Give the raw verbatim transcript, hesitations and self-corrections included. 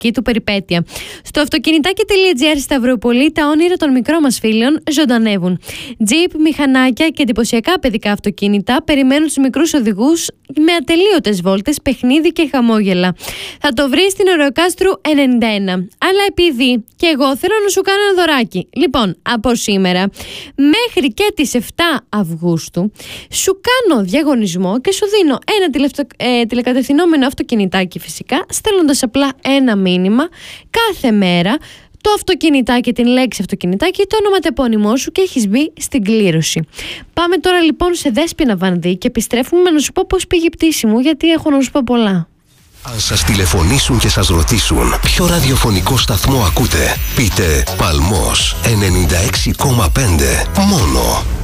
πραγματική του περιπέτεια. Στο αυτοκινητάκι.gr Σταυρουπολή τα όνειρα των μικρών μας φίλων ζωντανεύουν. Τζιπ, μηχανάκια και εντυπωσιακά παιδικά αυτοκίνητα περιμένουν τους μικρούς οδηγούς με ατελείωτες βόλτες, παιχνίδι και χαμόγελα. Θα το βρεις στην Ωρεοκάστρου ενενήντα ένα. Αλλά επειδή και εγώ θέλω να σου κάνω ένα δωράκι. Λοιπόν, από σήμερα μέχρι και τις επτά Αυγούστου σου κάνω διαγωνισμό και σου δίνω ένα τηλευτο, ε, τηλεκατευθυνόμενο αυτοκινητάκι φυσικά, στέλνοντας απλά ένα μήνυμα κάθε μέρα, το αυτοκινητάκι, την λέξη αυτοκινητάκι, το όνομα τεπώνυμό σου και έχεις μπει στην κλήρωση. Πάμε τώρα λοιπόν σε Δέσποινα Βανδύ και επιστρέφουμε να σου πω πώς πήγε η πτήση μου, γιατί έχω να σου πω πολλά. Αν σας τηλεφωνήσουν και σας ρωτήσουν ποιο ραδιοφωνικό σταθμό ακούτε, πείτε Παλμός ενενήντα έξι κόμμα πέντε μόνο.